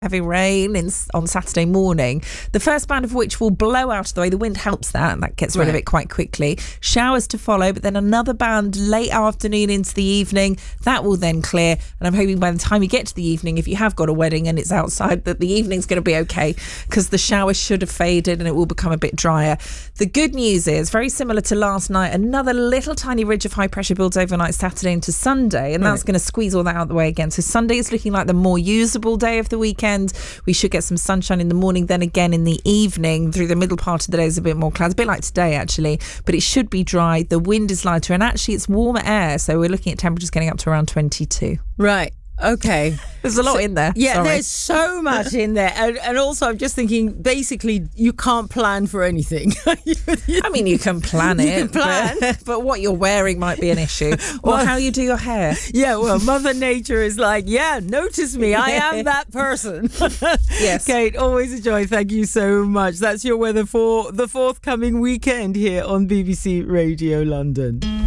heavy rain on Saturday morning, the first band of which will blow out of the way. The wind helps that gets rid of it quite quickly. Showers to follow, but then another band late afternoon into the evening. That will then clear, and I'm hoping by the time you get to the evening, if you have got a wedding and it's outside, that the evening's going to be okay, because the showers should have faded and it will become a bit drier. The good news is, very similar to last night, another little tiny ridge of high pressure builds overnight Saturday into Sunday, and that's going to squeeze all that out of the way again. So Sunday is looking like the more usable day of the weekend. We should get some sunshine in the morning, then again in the evening. Through the middle part of the day is a bit more clouds, a bit like today actually, but it should be dry. The wind is lighter, and actually it's warmer air, so we're looking at temperatures getting up to around 22. Right. Okay. There's a lot in there. Yeah, Sorry. There's so much in there. And also, I'm just thinking, basically, you can't plan for anything. I mean, you can plan it. You can plan. But what you're wearing might be an issue. Or how you do your hair. Yeah, well, Mother Nature is like, notice me. I am that person. Yes. Kate, always a joy. Thank you so much. That's your weather for the forthcoming weekend here on BBC Radio London.